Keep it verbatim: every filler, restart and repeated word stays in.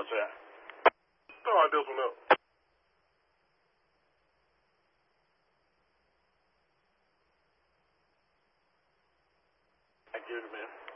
Roger. Start this one up. I get it, man.